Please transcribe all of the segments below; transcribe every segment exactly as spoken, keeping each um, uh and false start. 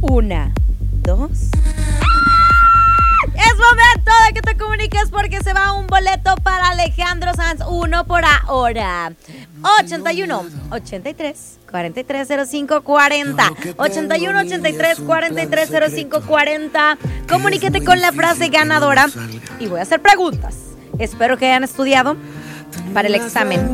Una, dos. Es momento de que te comuniques porque se va un boleto para Alejandro Sanz, uno por ahora. ochenta y uno, ochenta y tres, cuarenta y tres cero cinco cuarenta. ochenta y uno, ochenta y tres, cuarenta y tres cero cinco cuarenta. Comuníquete con la frase ganadora y voy a hacer preguntas. Espero que hayan estudiado para el examen.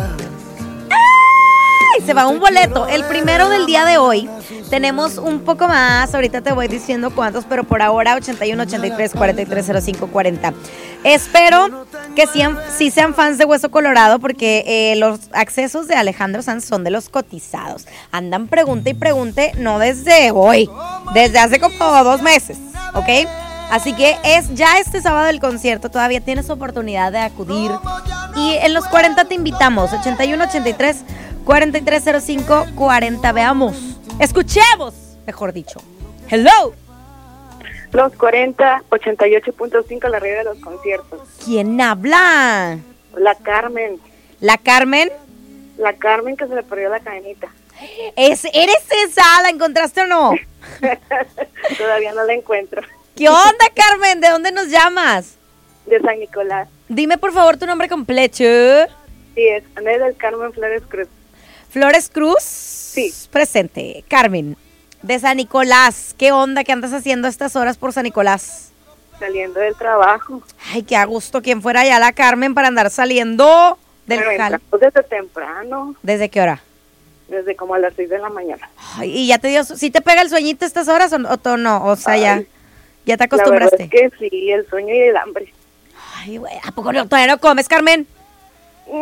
¡Ay! Se va un boleto. El primero del día de hoy. Tenemos un poco más. Ahorita te voy diciendo cuántos, pero por ahora ochenta y uno, ochenta y tres, cuarenta y tres cero cinco cuarenta. Espero que sí, sí sean fans de Hueso Colorado porque eh, los accesos de Alejandro Sanz son de los cotizados. Andan pregunte y pregunte, no desde hoy, desde hace como dos meses, ¿ok? Así que es ya este sábado el concierto, todavía tienes oportunidad de acudir. Y en los cuarenta te invitamos, ochenta y uno, ochenta y tres, cuarenta y tres cero cinco cuarenta. Veamos, escuchemos, mejor dicho. Hello. Los cuarenta, ochenta y ocho punto cinco, la radio de los conciertos. ¿Quién habla? La Carmen. ¿La Carmen? La Carmen que se le perdió la cadenita. ¿Es, ¿Eres esa? ¿La encontraste o no? Todavía no la encuentro. ¿Qué onda, Carmen? ¿De dónde nos llamas? De San Nicolás. Dime, por favor, tu nombre completo. Sí, es Ana del Carmen Flores Cruz. ¿Flores Cruz? Sí. Presente. Carmen, de San Nicolás. ¿Qué onda? ¿Qué andas haciendo a estas horas por San Nicolás? Saliendo del trabajo. Ay, qué a gusto. ¿Quién fuera ya la Carmen para andar saliendo del Pero jal? entramos desde temprano. ¿Desde qué hora? Desde como a las seis de la mañana. Ay, ¿y ya te dio, sí te pega el sueñito a estas horas o, o no? O sea, Ay, ya, ya te la acostumbraste. verdad es que sí, el sueño y el hambre. Ay, güey, ¿a poco no, todavía no comes, Carmen?